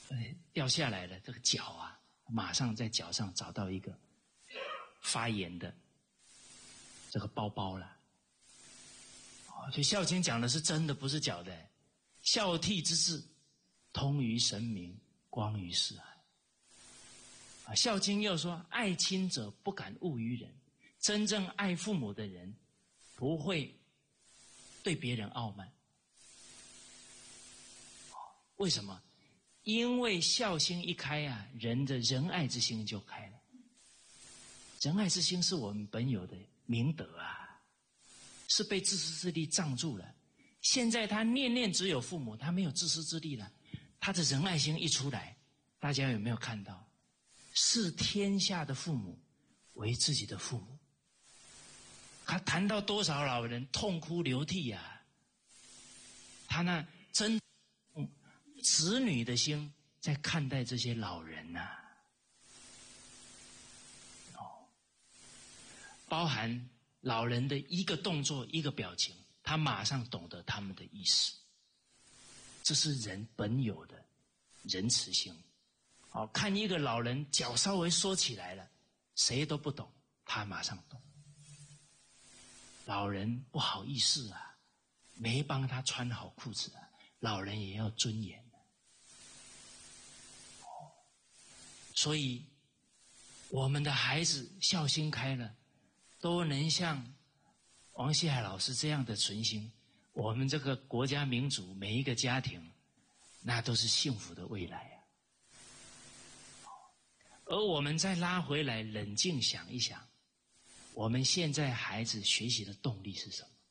掉下来了，这个脚啊，马上在脚上找到一个发炎的这个包包了。所以《孝经》讲的是真的，不是假的。孝悌之志，通于神明，光于四海。《孝经》又说，爱亲者不敢恶于人。真正爱父母的人，不会对别人傲慢。为什么？因为孝心一开啊，人的仁爱之心就开了。仁爱之心是我们本有的明德啊，是被自私自利障住了。现在他念念只有父母，他没有自私之利了，他的仁爱心一出来，大家有没有看到？视天下的父母为自己的父母。他谈到多少老人痛哭流涕啊，他那真子女的心在看待这些老人啊。包含老人的一个动作一个表情，他马上懂得他们的意思。这是人本有的仁慈心。看一个老人脚稍微缩起来了，谁都不懂，他马上懂。老人不好意思啊，没帮他穿好裤子啊，老人也要尊严。所以我们的孩子孝心开了，都能像王希海老师这样的存心，我们这个国家民族每一个家庭，那都是幸福的未来啊。而我们再拉回来冷静想一想，我们现在孩子学习的动力是什么？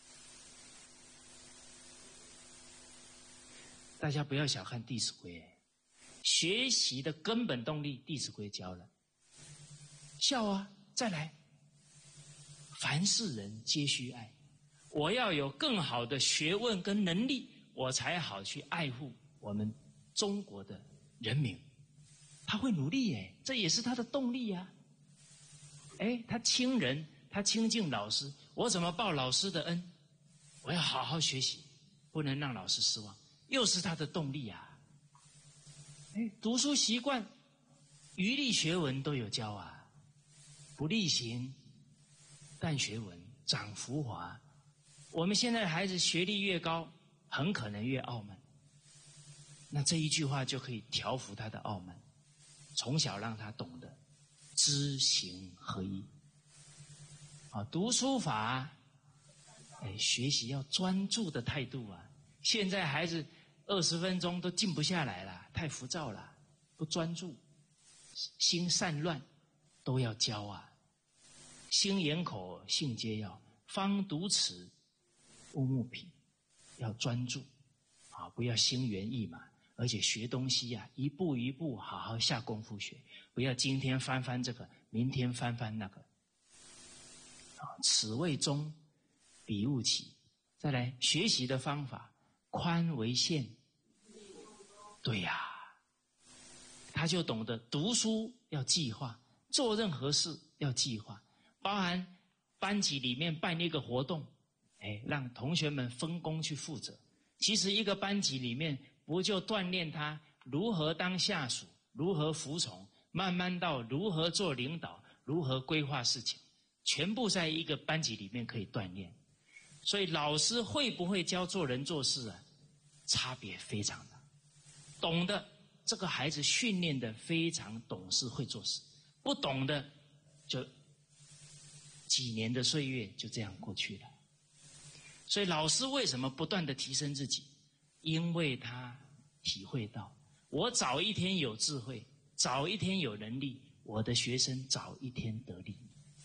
大家不要小看《弟子规》，学习的根本动力，《弟子规》教了。孝啊，再来，凡是人皆须爱。我要有更好的学问跟能力，我才好去爱护我们中国的人民。他会努力耶，这也是他的动力呀。他亲人，他亲近老师，我怎么报老师的恩？我要好好学习，不能让老师失望，又是他的动力啊。读书习惯，余力学文都有教啊。不力行，但学文，长浮华。我们现在的孩子学历越高，很可能越傲慢。那这一句话就可以调服他的傲慢，从小让他懂得知行合一。读书法，学习要专注的态度啊。现在孩子20分钟都静不下来了，太浮躁了，不专注，心散乱，都要教啊。心眼口性皆要，方读此，勿慕彼，要专注啊，不要心猿意马。而且学东西啊，一步一步好好下功夫学，不要今天翻翻这个，明天翻翻那个。此谓中，彼勿起。再来，学习的方法，宽为限。对呀，他就懂得读书要计划，做任何事要计划，包含班级里面办一个活动，让同学们分工去负责。其实一个班级里面不就锻炼他如何当下属，如何服从，慢慢到如何做领导，如何规划事情，全部在一个班级里面可以锻炼。所以老师会不会教做人做事啊，差别非常大。懂的这个孩子训练的非常懂事会做事，不懂的就几年的岁月就这样过去了。所以老师为什么不断的提升自己？因为他体会到，我早一天有智慧，早一天有能力，我的学生早一天得利。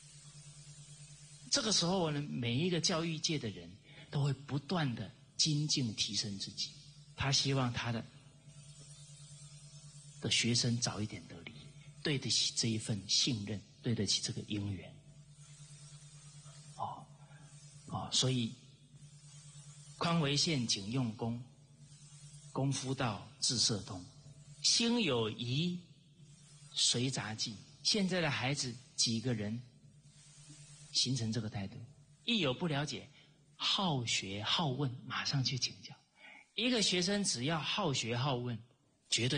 这个时候呢，每一个教育界的人都会不断的精进提升自己，他希望他的学生早一点得利，对得起这一份信任，对得起这个因缘。所以宽为限，谨用功，功夫到智色通，心有疑随杂技。现在的孩子几个人形成这个态度，一有不了解，好学好问，马上去请教。一个学生只要好学好问，绝对